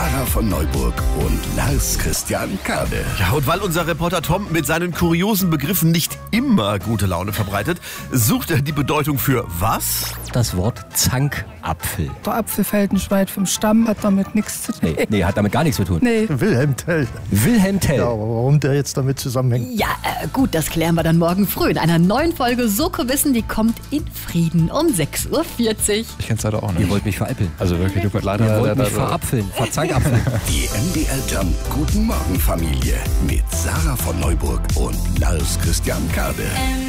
Sarah von Neuburg und Lars Christian Kade. Ja, und weil unser Reporter Tom mit seinen kuriosen Begriffen nicht immer gute Laune verbreitet, sucht er die Bedeutung für was? Das Wort Zankapfel. Der Apfel fällt nicht weit vom Stamm, hat damit nichts zu tun. Nee, hat damit gar nichts zu tun. Nee. Wilhelm Tell. Wilhelm Tell. Ja, aber warum der jetzt damit zusammenhängt? Ja, gut, das klären wir dann morgen früh in einer neuen Folge Soko Wissen, die kommt in Frieden um 6.40 Uhr. Ich kenn's leider auch nicht. Ihr wollt mich veräppeln. Also wirklich, du leider. Ihr wollt mich verapfeln, verzankapfeln. Die MDR Jump Guten Morgen Familie mit Sarah von Neuburg und Lars Christian Kade.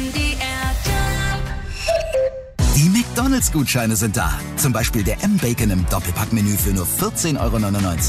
Die McDonalds-Gutscheine sind da. Zum Beispiel der M-Bacon im Doppelpackmenü für nur 14,99 €.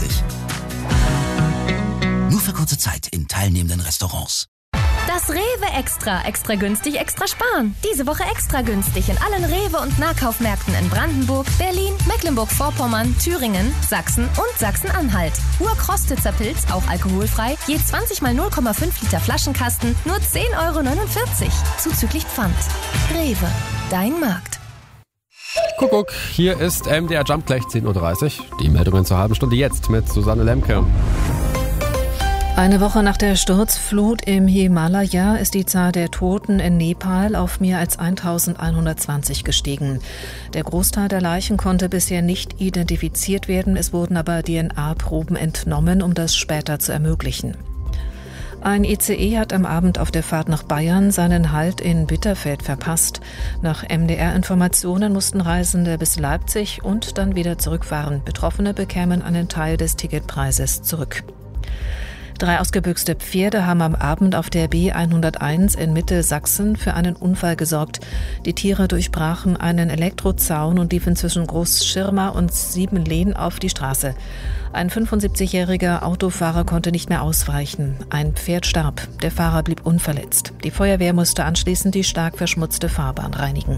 Nur für kurze Zeit in teilnehmenden Restaurants. Das Rewe Extra. Extra günstig, extra sparen. Diese Woche extra günstig in allen Rewe- und Nahkaufmärkten in Brandenburg, Berlin, Mecklenburg-Vorpommern, Thüringen, Sachsen und Sachsen-Anhalt. Urkrostitzer Pilz, auch alkoholfrei, je 20 mal 0,5 Liter Flaschenkasten, nur 10,49 €. Zuzüglich Pfand. Rewe, dein Markt. Kuckuck, hier ist MDR Jump gleich 10.30 Uhr. Die Meldungen zur halben Stunde jetzt mit Susanne Lemke. Eine Woche nach der Sturzflut im Himalaya ist die Zahl der Toten in Nepal auf mehr als 1120 gestiegen. Der Großteil der Leichen konnte bisher nicht identifiziert werden, es wurden aber DNA-Proben entnommen, um das später zu ermöglichen. Ein ICE hat am Abend auf der Fahrt nach Bayern seinen Halt in Bitterfeld verpasst. Nach MDR-Informationen mussten Reisende bis Leipzig und dann wieder zurückfahren. Betroffene bekämen einen Teil des Ticketpreises zurück. 3 ausgebüxte Pferde haben am Abend auf der B101 in Mittelsachsen für einen Unfall gesorgt. Die Tiere durchbrachen einen Elektrozaun und liefen zwischen Großschirma und Siebenlehn auf die Straße. Ein 75-jähriger Autofahrer konnte nicht mehr ausweichen. Ein Pferd starb. Der Fahrer blieb unverletzt. Die Feuerwehr musste anschließend die stark verschmutzte Fahrbahn reinigen.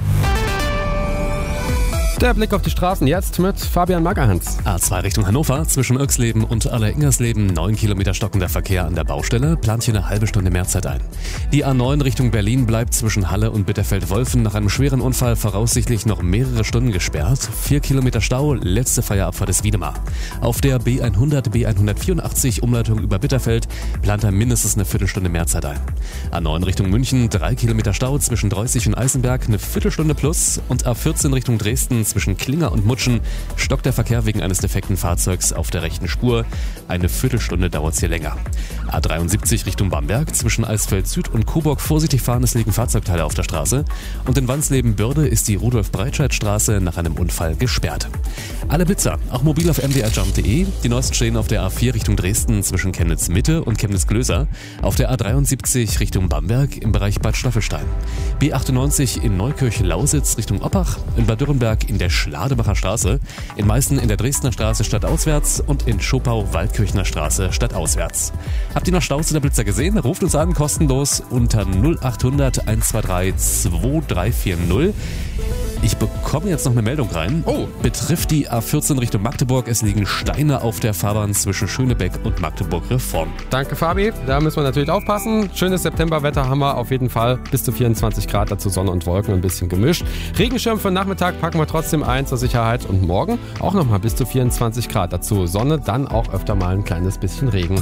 Der Blick auf die Straßen jetzt mit Fabian Magerhans. A2 Richtung Hannover, zwischen Irxleben und Aller-Ingersleben, 9 Kilometer stockender Verkehr an der Baustelle, plant hier eine halbe Stunde Mehrzeit ein. Die A9 Richtung Berlin bleibt zwischen Halle und Bitterfeld-Wolfen nach einem schweren Unfall voraussichtlich noch mehrere Stunden gesperrt. 4 Kilometer Stau, letzte Feierabfahrt ist Wiedemar. Auf der B100, B184 Umleitung über Bitterfeld plant er mindestens eine Viertelstunde Mehrzeit ein. A9 Richtung München, 3 Kilometer Stau zwischen Dreußig und Eisenberg, eine Viertelstunde plus. Und A14 Richtung Dresden zwischen Klinger und Mutschen stockt der Verkehr wegen eines defekten Fahrzeugs auf der rechten Spur. Eine Viertelstunde dauert es hier länger. A73 Richtung Bamberg, zwischen Eisfeld Süd und Coburg vorsichtig fahren, es liegen Fahrzeugteile auf der Straße. Und in Wansleben-Börde ist die Rudolf-Breitscheid-Straße nach einem Unfall gesperrt. Alle Blitzer, auch mobil auf mdrjump.de. Die neuesten stehen auf der A4 Richtung Dresden zwischen Chemnitz-Mitte und Chemnitz-Glöser. Auf der A73 Richtung Bamberg im Bereich Bad Staffelstein. B98 in Neukirch-Lausitz Richtung Oppach. In Bad Dürrenberg in der Schladebacher Straße. In Meißen in der Dresdner Straße stadtauswärts und in Schopau-Waldkirchner Straße stadtauswärts. Habt ihr noch Staus oder Blitzer gesehen? Ruft uns an, kostenlos unter 0800 123 2340. Ich bekomme jetzt noch eine Meldung rein. Betrifft die A14 Richtung Magdeburg. Es liegen Steine auf der Fahrbahn zwischen Schönebeck und Magdeburg-Reform. Danke, Fabi. Da müssen wir natürlich aufpassen. Schönes Septemberwetter haben wir auf jeden Fall. Bis zu 24 Grad, dazu Sonne und Wolken, ein bisschen gemischt. Regenschirm für den Nachmittag packen wir trotzdem ein zur Sicherheit. Und morgen auch nochmal bis zu 24 Grad. Dazu Sonne, dann auch öfter mal ein kleines bisschen Regen.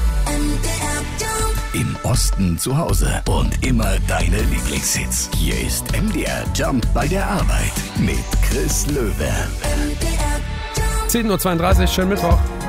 Im Osten zu Hause und immer deine Lieblingshits. Hier ist MDR Jump bei der Arbeit mit Chris Löwe. 10.32 Uhr, schönen Mittwoch.